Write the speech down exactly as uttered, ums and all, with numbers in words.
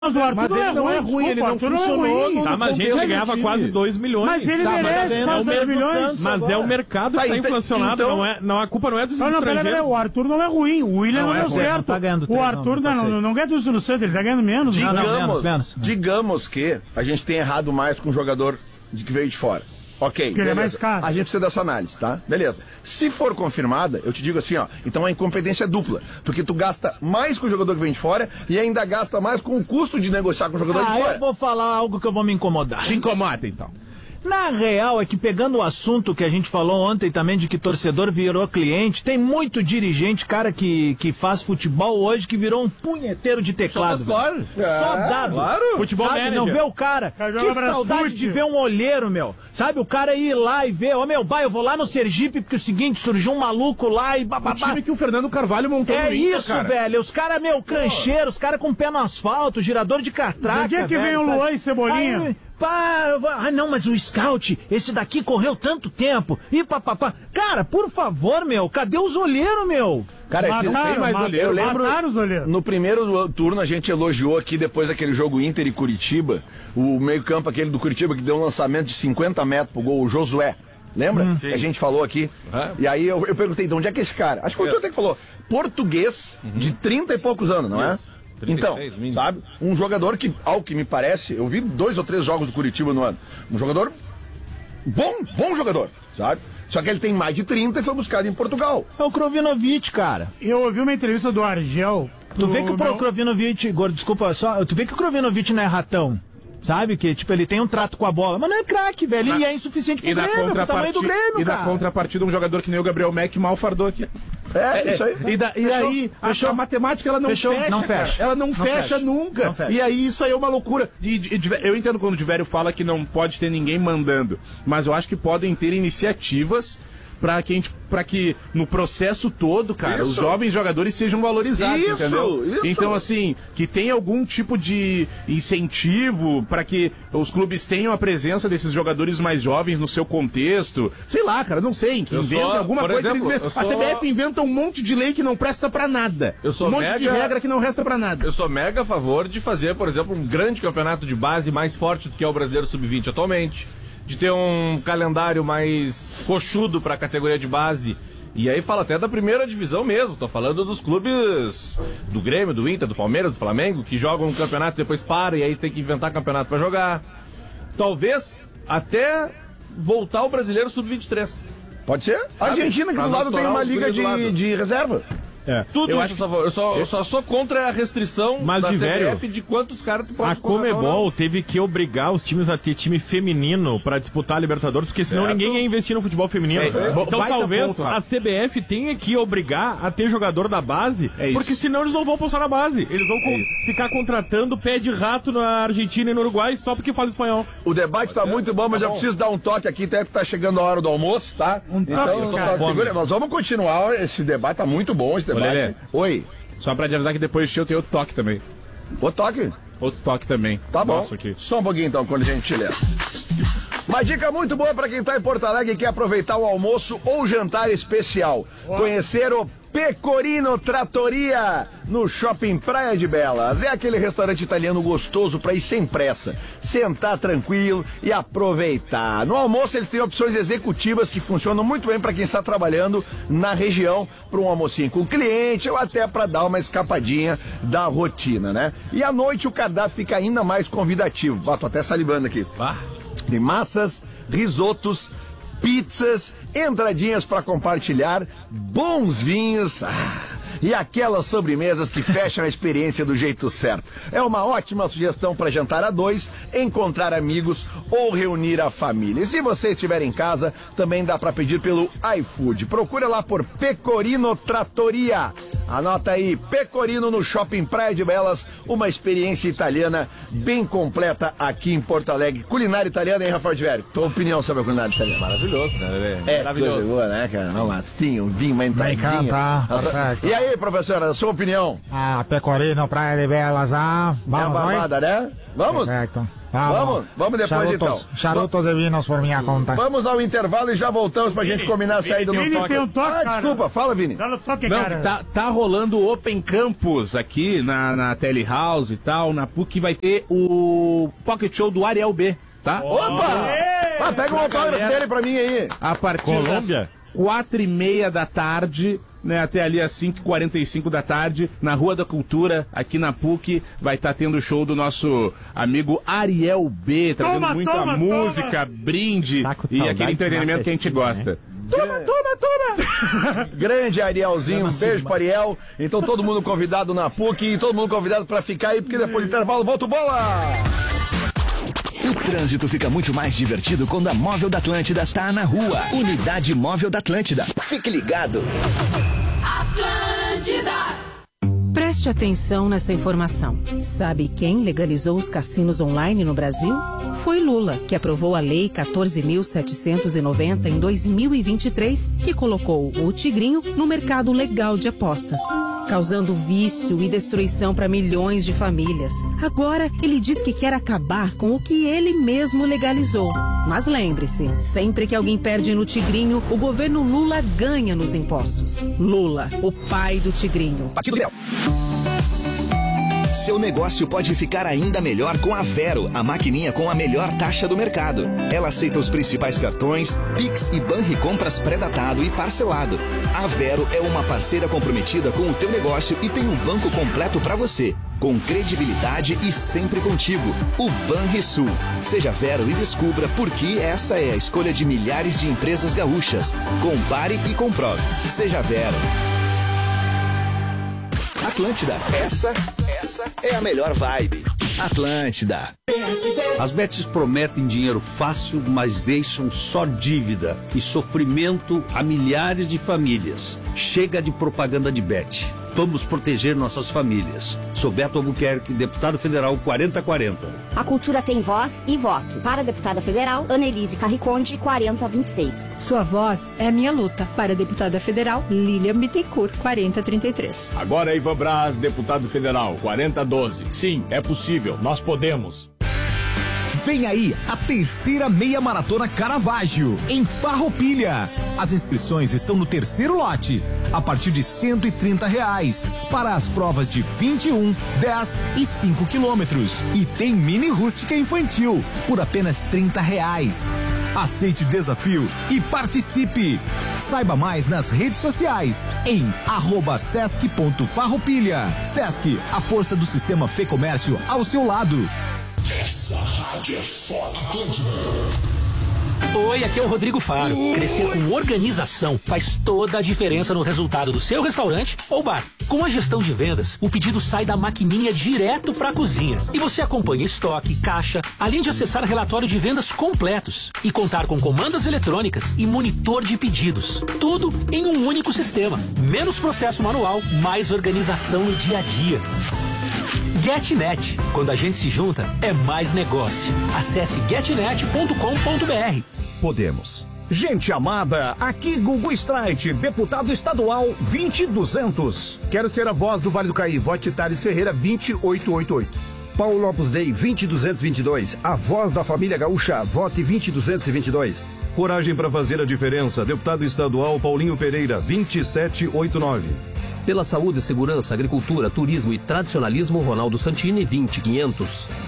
Mas, o Arthur mas não ele é não ruim, é ruim, ele não desculpa, Arthur funcionou. não é ruim. No Tá, mas a gente ganhava quase dois milhões. Mas ele Tá, merece é quase o dois mesmo milhões. Santos, mas é o mercado que Tá, tá então- inflacionado, então- não é, não, a culpa não é dos Não, não, pera, estrangeiros. pera, o Arthur não é ruim, o William não, Não é deu ruim, certo. não tá ganhando o três, Arthur não, não, não, não, não ganha do Silvio Santos, ele tá ganhando menos. Digamos, não, menos, menos. digamos que a gente tem errado mais com um jogador de que veio de fora. Ok, Porque ele é mais caro. A gente precisa dessa análise, tá? Beleza. Se for confirmada, eu te digo assim, ó, então a incompetência é dupla. Porque tu gasta mais com o jogador que vem de fora e ainda gasta mais com o custo de negociar com o jogador Ah, de fora. eu vou falar algo que eu vou me incomodar. Se incomoda, então. Na real, é que pegando o assunto que a gente falou ontem também de que torcedor virou cliente, tem muito dirigente, cara, que, que faz futebol hoje que virou um punheteiro de teclado. Claro. Só dado. Claro. Futebol Sabe, manager. não vê o cara. Cara, Que joga pra saudade chute. de ver um olheiro, meu. Sabe, o cara ir lá e ver, ó, meu, pai, eu vou lá no Sergipe porque é o seguinte, surgiu um maluco lá e O bababá. time que o Fernando Carvalho montou É no Inter, isso, cara. velho. Os caras, meu, crancheiros, os caras com pé no asfalto, girador de catraca. De onde é que velho, vem o sabe? Luan e Cebolinha? Aí, pá, eu vou- ah, não, mas o scout, esse daqui correu tanto tempo. E papapá. Cara, por favor, meu, cadê os olheiros, meu? Cara, esse- Mataram, tem mais mataram, olheiro. Eu lembro, mataram os olheiros. no primeiro turno a gente elogiou aqui, depois daquele jogo Inter e Curitiba, o meio campo aquele do Curitiba que deu um lançamento de cinquenta metros pro gol, o Josué. Lembra? Que a gente falou aqui. Uhum. E aí eu, eu perguntei, de onde é que esse cara? Acho que foi o Isso. até que falou. Português, de trinta e poucos anos, não é? trinta e Então, seis, mínimo. sabe? Um jogador que, ao que me parece, eu vi dois ou três jogos do Curitiba no ano. Um jogador bom, bom jogador, sabe? Só que ele tem mais de trinta e foi buscado em Portugal. É o Krovinovic, cara. Eu ouvi uma entrevista do Argel. Tu vê do que o meu- Krovinovic, gordo, desculpa só, tu vê que o Krovinovic não é ratão. Sabe? Que, tipo, ele tem um trato com a bola. Mas não é craque, velho. E é insuficiente pro E na, Grêmio, pro tamanho do contrapartida, Grêmio, e na cara. contrapartida, um jogador que nem o Gabriel Mack mal fardou aqui. É, isso aí. E, da, e Fechou, aí, a, fechou. a matemática ela não Fechou, fecha. não cara. fecha. Ela não, Não fecha, fecha. nunca. Não fecha. E aí isso aí é uma loucura. E, e, de- eu entendo quando o Divério fala que não pode ter ninguém mandando, mas eu acho que podem ter iniciativas para que a gente, para que no processo todo, cara, Isso. os jovens jogadores sejam valorizados, Isso, entendeu? isso. Então assim, que tenha algum tipo de incentivo para que os clubes tenham a presença desses jogadores mais jovens no seu contexto. Sei lá, cara, não sei, que Eu inventem sou- alguma por coisa. exemplo, eles inventam- eu A sou- C B F inventa um monte de lei que não presta pra nada. Eu sou um monte de mega- regra que não resta pra nada. Eu sou mega a favor de fazer, por exemplo, um grande campeonato de base mais forte do que é o Brasileiro sub vinte atualmente. De ter um calendário mais coxudo pra categoria de base. E aí fala até da primeira divisão mesmo. Tô falando dos clubes do Grêmio, do Inter, do Palmeiras, do Flamengo, que jogam um campeonato e depois para e aí tem que inventar campeonato pra jogar. Talvez até voltar o Brasileiro sub vinte e três. Pode ser? A Argentina, que Pra do não lado tem estourar uma os liga guri do lado. de, de reserva. É. Tudo eu isso acho eu só, vou- eu só, eu só sou contra a restrição Mas, da Divério, C B F de quantos caras tu pode A contratar ou não. Comebol teve que obrigar os times a ter time feminino pra disputar a Libertadores, porque senão Certo. ninguém ia investir no futebol feminino. É, é, então baita talvez ponto, Rafa. a C B F tenha que obrigar a ter jogador da base, É isso. porque senão eles não vão postar na base. Eles vão com- ficar contratando pé de rato na Argentina e no Uruguai só porque fala espanhol. O debate tá muito bom, mas eu preciso dar um toque aqui, até que tá chegando a hora do almoço, tá? Um toque, então, cara. só segura, nós vamos continuar, esse debate tá muito bom, esse debate. Lelê. Oi, Só pra te avisar que depois de ti eu tenho outro toque também. o toque? Outro toque também. Tá bom. Nossa, aqui. Só um pouquinho então, com gentileza. Uma dica muito boa para quem tá em Porto Alegre e quer aproveitar o almoço ou jantar especial. Conhecer o Pecorino Trattoria no Shopping Praia de Belas. É aquele restaurante italiano gostoso para ir sem pressa, sentar tranquilo e aproveitar. No almoço eles têm opções executivas que funcionam muito bem para quem está trabalhando na região, para um almocinho com o cliente ou até para dar uma escapadinha da rotina, né? E à noite o cardápio fica ainda mais convidativo. Ah, tô até salivando aqui. Tem massas, risotos, pizzas, entradinhas para compartilhar, bons vinhos ah, e aquelas sobremesas que fecham a experiência do jeito certo. É uma ótima sugestão para jantar a dois, encontrar amigos ou reunir a família. E se você estiver em casa, também dá para pedir pelo iFood. Procura lá por Pecorino Trattoria. Anota aí, Pecorino no Shopping Praia de Belas, uma experiência italiana bem completa aqui em Porto Alegre. Culinária italiana, hein, Rafael Divério? Tua opinião sobre a culinária italiana? Maravilhoso, né? É, Maravilhoso. coisa boa, né, cara? Uma massinha, um vinho, uma entradinha. encanta, Nossa, perfeito. E aí, professora, a sua opinião? Ah, Pecorino, Praia de Belas, ah. É uma Vamos, vai? babada, né? Vamos? Perfecto. Vamos? Vamos depois charutos, então. Charutos de vinos por minha conta. Vamos ao intervalo e já voltamos pra gente combinar a saída no Vini toque. tem um toque, ah, cara. desculpa, fala, Vini. Dá no toque, Não, cara. tá, tá rolando o Open Campus aqui na, na Telehouse e tal, na P U C, vai ter o Pocket Show do Ariel B, tá? Opa! Ah, pega um autógrafo galera. dele pra mim aí. A partir Colômbia? das quatro e meia da tarde, né, até ali às cinco e quarenta e cinco da tarde, na Rua da Cultura, aqui na P U C, vai estar tendo o show do nosso amigo Ariel B, trazendo Toma, muita toma, música, toma. brinde Tá com e saudade aquele de entretenimento que a gente gosta. Toma, toma, toma! Grande Arielzinho, um beijo pra Ariel. Então todo mundo convidado na P U C e todo mundo convidado pra ficar aí, porque depois do intervalo volta o bola! O trânsito fica muito mais divertido quando a Móvel da Atlântida tá na rua. Unidade Móvel da Atlântida. Fique ligado. Atlântida. Preste atenção nessa informação. Sabe quem legalizou os cassinos online no Brasil? Foi Lula, que aprovou a Lei quatorze mil setecentos e noventa em dois mil e vinte e três, que colocou o Tigrinho no mercado legal de apostas, causando vício e destruição para milhões de famílias. Agora, ele diz que quer acabar com o que ele mesmo legalizou. Mas lembre-se, sempre que alguém perde no Tigrinho, o governo Lula ganha nos impostos. Lula, o pai do Tigrinho. Partido Liberal. Seu negócio pode ficar ainda melhor com a Vero, a maquininha com a melhor taxa do mercado. Ela aceita os principais cartões, Pix e Banricompras pré-datado e parcelado. A Vero é uma parceira comprometida com o teu negócio e tem um banco completo para você, com credibilidade e sempre contigo. O Banrisul. Seja Vero e descubra por que essa é a escolha de milhares de empresas gaúchas. Compare e comprove. Seja Vero. Atlântida, essa, essa é a melhor vibe. Atlântida. As bets prometem dinheiro fácil, mas deixam só dívida e sofrimento a milhares de famílias. Chega de propaganda de bet. Vamos proteger nossas famílias. Sou Beto Albuquerque, deputado federal quarenta quarenta. A cultura tem voz e voto. Para a deputada federal, Annelise Carriconde, quarenta vinte e seis. Sua voz é a minha luta. Para a deputada federal, Lilian Bittencourt, quarenta trinta e três. Agora Ivan Braz, deputado federal, quarenta doze. Sim, é possível. Nós podemos. Vem aí a terceira meia maratona Caravaggio, em Farroupilha. As inscrições estão no terceiro lote, a partir de cento e trinta reais, para as provas de vinte e um, dez e cinco quilômetros. E tem mini rústica infantil, por apenas trinta reais. Aceite o desafio e participe. Saiba mais nas redes sociais, em arroba sesc ponto farroupilha. Sesc, a força do sistema Fê Comércio ao seu lado. Essa rádio é foda, Atlântida. Oi, aqui é o Rodrigo Faro. Crescer com organização faz toda a diferença no resultado do seu restaurante ou bar. Com a gestão de vendas, o pedido sai da maquininha direto para a cozinha. E você acompanha estoque, caixa, além de acessar relatório de vendas completos e contar com comandas eletrônicas e monitor de pedidos. Tudo em um único sistema. Menos processo manual, mais organização no dia a dia. GetNet. Quando a gente se junta, é mais negócio. Acesse getnet ponto com ponto br. Podemos. Gente amada, aqui Gugu Streit, deputado estadual vinte e duzentos. Quero ser a voz do Vale do Caí. Vote Thales Ferreira vinte e oito oitenta e oito. Paulo Lopes Dei vinte e duzentos e vinte e dois. A voz da família gaúcha. Vote vinte e duzentos e vinte e dois. Coragem para fazer a diferença. Deputado estadual Paulinho Pereira vinte e sete oitenta e nove. Pela saúde, segurança, agricultura, turismo e tradicionalismo, Ronaldo Santini, vinte e quinhentos.